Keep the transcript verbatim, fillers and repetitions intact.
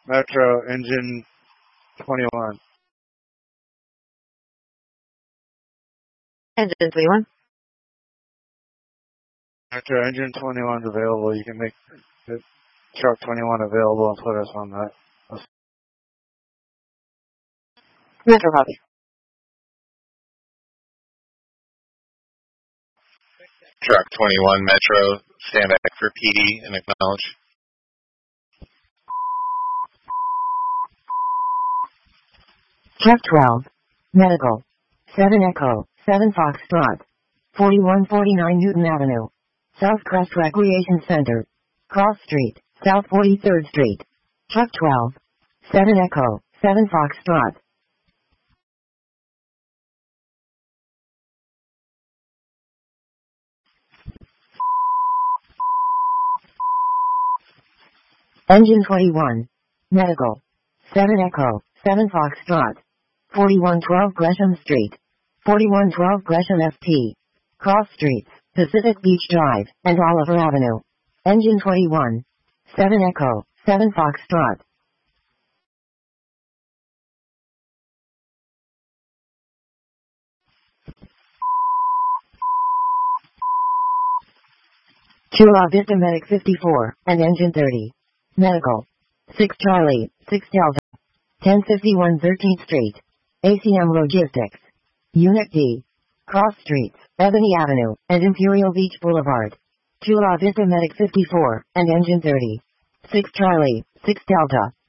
Metro, engine twenty-one. Engine twenty-one. Metro, engine twenty-one is available. You can make the truck twenty-one available and put us on that. Metro copy. Truck twenty-one, Metro, stand back for P D and acknowledge. Truck twelve, Medical, seven Echo, seven Foxtrot, forty-one forty-nine Newton Avenue, Southcrest Recreation Center, Cross Street, South forty-third Street. Truck twelve, seven Echo, seven Foxtrot. Engine twenty-one, Medical, seven Echo, seven Foxtrot, forty-one twelve Gresham Street, forty-one twelve Gresham F P, Cross Streets, Pacific Beach Drive, and Oliver Avenue. Engine twenty-one, seven Echo, seven Foxtrot. Chula Vista Medic fifty-four, and Engine thirty. Medical. six Charlie, six Delta. ten fifty-one thirteenth Street. A C M Logistics. Unit D. Cross Streets, Ebony Avenue, and Imperial Beach Boulevard. Chula Vista Medic fifty-four, and Engine thirty. six Charlie, six Delta.